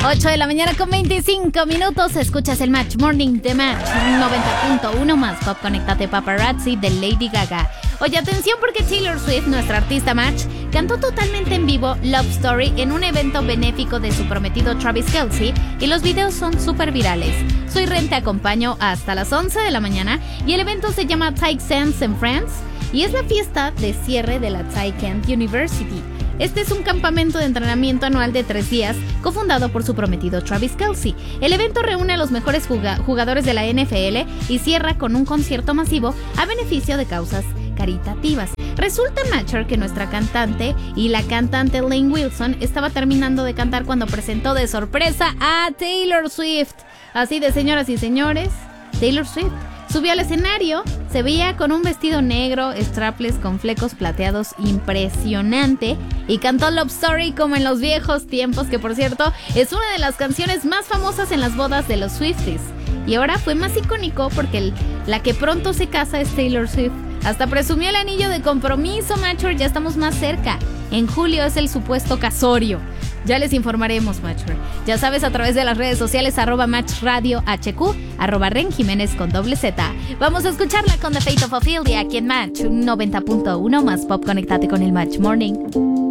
8 de la mañana con 25 minutos. Escuchas el Match Morning de Match 90.1 más Pop. Conéctate Paparazzi de Lady Gaga. Oye, atención porque Taylor Swift, nuestra artista Match, cantó totalmente en vivo Love Story en un evento benéfico de su prometido Travis Kelce y los videos son súper virales. Soy Ren, te acompaño hasta las 11 de la mañana y el evento se llama Take Sense in France y es la fiesta de cierre de la Ty Kent University. Este es un campamento de entrenamiento anual de 3 días, cofundado por su prometido Travis Kelce. El evento reúne a los mejores jugadores de la NFL y cierra con un concierto masivo a beneficio de causas caritativas. Resulta, Matcher, que nuestra cantante y la cantante Lane Wilson estaba terminando de cantar cuando presentó de sorpresa a Taylor Swift. Así de, señoras y señores, Taylor Swift subió al escenario, se veía con un vestido negro, strapless con flecos plateados impresionante y cantó Love Story como en los viejos tiempos, que por cierto es una de las canciones más famosas en las bodas de los Swifties. Y ahora fue más icónico porque la que pronto se casa es Taylor Swift. Hasta presumió el anillo de compromiso, Matcher, ya estamos más cerca. En julio es el supuesto casorio. Ya les informaremos, Matcher. Ya sabes, a través de las redes sociales, @MatchRadioHQ, @RenJiménez con Z. Vamos a escucharla con The Fate of Ophelia aquí en Match 90.1 más Pop. Conéctate con el Match Morning.